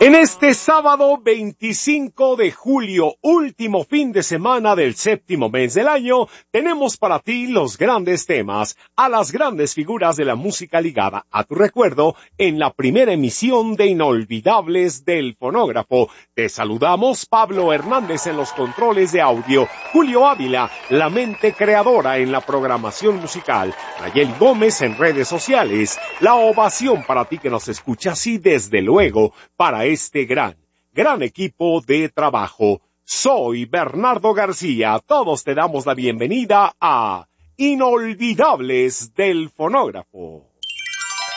En este sábado 25 de julio, último fin de semana del séptimo mes del año, tenemos para ti los grandes temas, a las grandes figuras de la música ligada a tu recuerdo, en la primera emisión de Inolvidables del Fonógrafo. Te saludamos Pablo Hernández en los controles de audio, Julio Ávila, la mente creadora en la programación musical, Nayeli Gómez en redes sociales, la ovación para ti que nos escuchas y desde luego para este gran equipo de trabajo. Soy Bernardo García. Todos te damos la bienvenida a Inolvidables del Fonógrafo.